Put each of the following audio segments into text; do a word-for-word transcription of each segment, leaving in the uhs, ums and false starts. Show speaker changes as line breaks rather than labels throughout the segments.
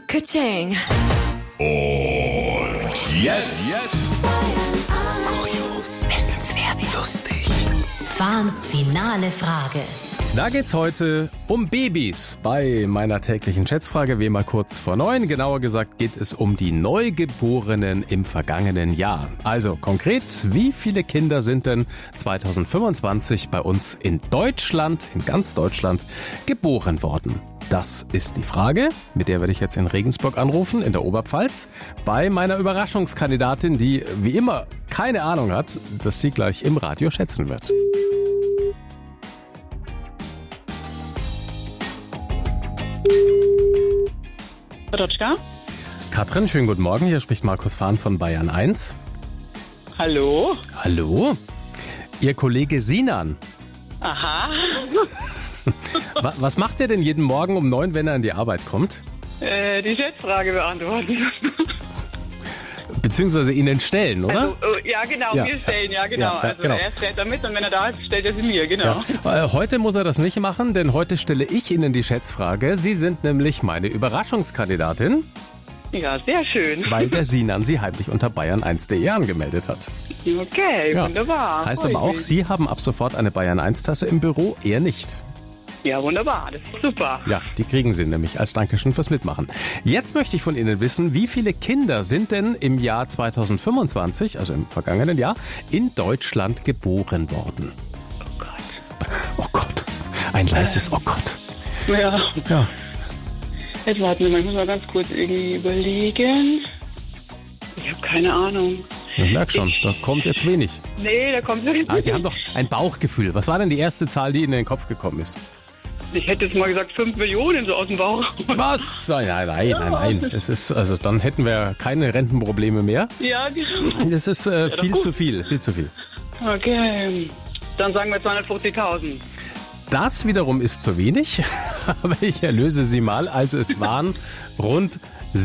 Ka-ching.
Und jetzt, jetzt. Kurios, wissenswert, lustig.
Fahns finale Frage.
Da geht's heute um Babys. Bei meiner täglichen Schätzfrage wie immer kurz vor neun. Genauer gesagt geht es um die Neugeborenen im vergangenen Jahr. Also konkret, wie viele Kinder sind denn zwanzig fünfundzwanzig bei uns in Deutschland, in ganz Deutschland, geboren worden? Das ist die Frage, mit der werde ich jetzt in Regensburg anrufen, in der Oberpfalz, bei meiner Überraschungskandidatin, die wie immer keine Ahnung hat, dass sie gleich im Radio schätzen wird.
Rodotschka?
Katrin, schönen guten Morgen. Hier spricht Markus Fahn von Bayern eins.
Hallo?
Hallo? Ihr Kollege Sinan.
Aha.
Wa- Was macht er denn jeden Morgen um neun, wenn er in die Arbeit kommt?
Äh, die Schätzfrage beantworten.
Beziehungsweise Ihnen stellen, oder?
Also, oh, ja, genau,
Ja.
wir stellen, ja, genau.
Ja, ja,
also
genau.
er stellt da mit und wenn er da ist, stellt er sie mir, genau.
Ja. Äh, Heute muss er das nicht machen, denn heute stelle ich Ihnen die Schätzfrage. Sie sind nämlich meine Überraschungskandidatin,
Ja, sehr schön.
weil der Sinan Sie heimlich unter Bayern eins punkt de angemeldet hat.
Okay,
Ja.
wunderbar.
Heißt
Freu
aber auch,
mich.
Sie haben ab sofort eine Bayern eins Tasse im Büro, er nicht.
Ja, wunderbar, das ist super.
Ja, die kriegen Sie nämlich als Dankeschön fürs Mitmachen. Jetzt möchte ich von Ihnen wissen, wie viele Kinder sind denn im Jahr zwanzig fünfundzwanzig, also im vergangenen Jahr, in Deutschland geboren worden?
Oh Gott.
Oh Gott, ein leises Oh Gott.
Ja,
Ja.
jetzt warten wir mal, ich muss mal ganz kurz irgendwie überlegen. Ich habe keine Ahnung.
Ich merke schon, da kommt jetzt wenig.
Nee, da kommt wirklich
Ah, Sie haben doch ein Bauchgefühl. Was war denn die erste Zahl, die Ihnen in den Kopf gekommen ist?
Ich hätte jetzt mal gesagt fünf Millionen so aus dem Bauch.
Was? Nein, nein, nein, nein, nein. Es ist, also dann hätten wir keine Rentenprobleme mehr.
Ja, genau.
Das ist äh, viel
gut.
zu viel, viel zu viel.
Okay, dann sagen wir zweihundertfünfzigtausend.
Das wiederum ist zu wenig, aber ich erlöse Sie mal. Also es waren rund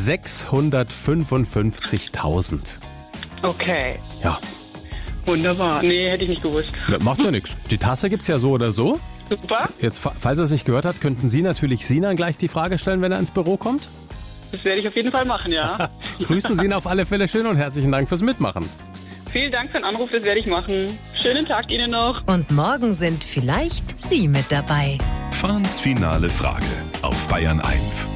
sechshundertfünfundfünfzigtausend.
Okay,
Ja,
wunderbar. Nee, hätte ich nicht gewusst.
das macht ja nichts. Die Tasse gibt's ja so oder so.
Super,
Jetzt, fa- falls er es nicht gehört hat, könnten Sie natürlich Sinan gleich die Frage stellen, wenn er ins Büro kommt.
das werde ich auf jeden Fall machen, ja.
Grüßen Sie ihn auf alle Fälle schön und herzlichen Dank fürs Mitmachen.
Vielen Dank für den Anruf, das werde ich machen. Schönen Tag Ihnen noch.
Und morgen sind vielleicht Sie mit dabei.
Fahns finale Frage auf Bayern eins.